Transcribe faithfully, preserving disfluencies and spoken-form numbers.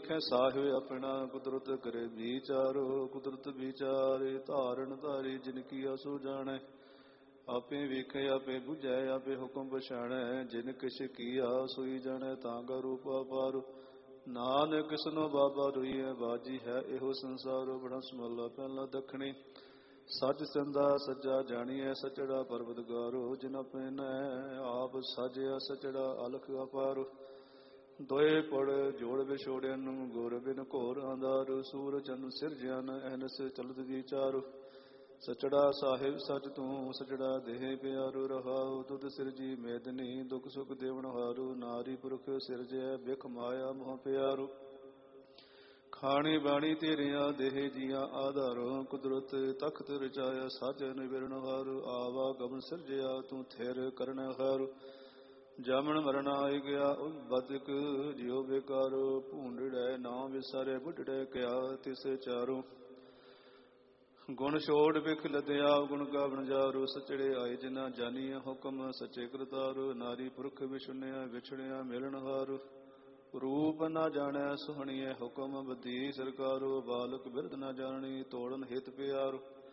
ਵੇਖੈ ਸਾਹਿਬ ਆਪਣਾ ਕੁਦਰਤ ਕਰੇ ਵਿਚਾਰੋ। ਕੁਦਰਤ ਵਿਚਾਰੇ ਧਾਰਨ ਧਾਰੀ ਜਿਨ ਕੀ ਆਸੂ ਜਾਣੈ। ਆਪੇ ਵੇਖੈ ਆਪੇ ਬੁਝੈ ਆਪੇ ਹੁਕਮ ਪਛਾਣੈ। ਜਿਨ ਕਿਛ ਕੀਆ ਸੋਈ ਜਾਣੈ ਤਾਂ ਕਾ ਰੂਪ ਅਪਾਰੁ। ਨਾਨਕ ਕਿਸਨੋ ਬਾਬਾ ਰੋਈਐ ਬਾਜੀ ਹੈ ਇਹੋ ਸੰਸਾਰੋ। ਬੜਾ ਸਮੱਲਾ ਪਹਿਲਾ ਦੱਖਣੀ ਸੱਚ ਸੰਦਾ ਸੱਚਾ ਜਾਣੀਐ ਸਚੜਾ ਪਰਵਤਗਾਰੋ। ਜਿਨ ਆਪਣੈ ਆਪ ਸਾਜਿਆ ਸਚੜਾ ਅਲਖ ਅਪਾਰੁ। ਦੋਏ ਪੜ ਜੋੜ ਵਿਛੋੜਿਆਨ ਗੁਰ ਬਿਨ ਘੋਰ ਅੰਧਾਰ। ਸੂਰ ਚੰਨ ਸਿਰਜਿਆਨ ਅਹਨਸ ਚਲਤ ਵਿਚਾਰੁ। ਸਚੜਾ ਸਾਹਿਬ ਸਚ ਤੂੰ ਸਚੜਾ ਦੇਹ ਪਿਆਰੂ। ਰਹਾਉ ਤੁਧ ਸਿਰਜੀ ਮੇਦਨੀ ਦੁਖ ਸੁਖ ਦੇਵਨ ਹਾਰੂ। ਨਾਰੀ ਪੁਰਖ ਸਿਰਜਿਆ ਬਿਖ ਮਾਇਆ ਮੋਹ ਪਿਆਰੂ। ਖਾਣੀ ਬਾਣੀ ਤੇਰੀਆਂ ਦੇਹ ਜੀਆਂ ਆਧਾਰੋ। ਕੁਦਰਤ ਤਖਤ ਰਚਾਇਆ ਸਾਜ ਨਿਵਰਨ ਹਾਰੂ। ਆਵਾ ਗਮਨ ਸਿਰਜਿਆ ਤੂੰ ਥਿਰ ਕਰਨ ਹਾਰੂ। ਜਾਮਣ ਮਰਨਾ ਆਈ ਗਿਆ ਬਦਕ ਜਿਉ ਬੇਕਾਰੋ। ਭੂੰਡੜੈ ਨਾਮ ਵਿਸਾਰੇ ਬੁੱਢੜੈ ਕਿਆ ਤਿਸ ਚਾਰੋ। ਗੁਣ ਛੋੜ ਬਿਖ ਲਦਿਆ ਗੁਣ ਗਾਵਣ ਜਾਰੂ। ਸਚੜੇ ਆਏ ਜਿਨਾ ਜਾਨੀਆ ਹੁਕਮ ਸੱਚੇ ਕਰਤਾਰੂ। ਨਾਰੀ ਪੁਰਖ ਵਿਛੁਨਿਆ ਵਿਛੜਿਆ ਮਿਲਣ ਹਾਰੂ। ਰੂਪ ਨਾ ਜਾਣੈ ਸੁਹਣੀਐ ਹੁਕਮ ਬਦੀ ਸਰਕਾਰੋ। ਬਾਲਕ ਬਿਰਧ ਨਾ ਜਾਣਨੀ ਤੋੜਨ ਹਿਤ ਪਿਆਰੋ।